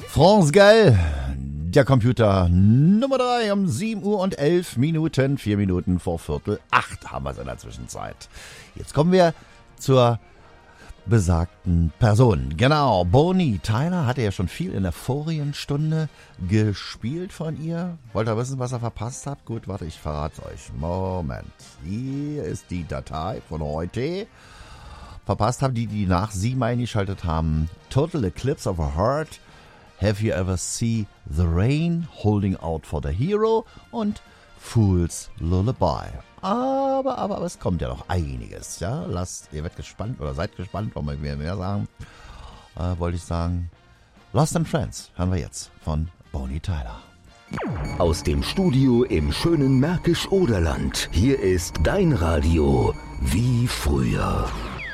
France Gall, der Computer Nummer 3 um 7 Uhr und 11 Minuten, 4 Minuten vor 7:45 haben wir es in der Zwischenzeit. Jetzt kommen wir zur besagten Person. Genau, Bonnie Tyler hatte ja schon viel in der vorigen Stunde gespielt von ihr. Wollt ihr wissen, was ihr verpasst habt? Gut, warte, ich verrate euch. Moment. Hier ist die Datei von heute. Verpasst haben die nach 7 eingeschaltet haben. Total Eclipse of a Heart. Have You Ever See the Rain? Holding Out for the Hero und Fool's Lullaby. Aber es kommt ja noch einiges. Ja? Ihr werdet gespannt oder seid gespannt, wollen wir mehr sagen. Wollte ich sagen. Lost and Friends hören wir jetzt von Bonnie Tyler. Aus dem Studio im schönen Märkisch-Oderland. Hier ist dein Radio wie früher.